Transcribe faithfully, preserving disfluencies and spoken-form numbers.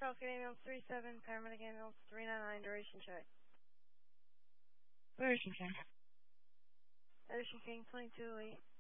Charles Gate ambulance three seven, paramedic ambulance three nine nine, duration check. Duration check. Ocean King twenty-two eight.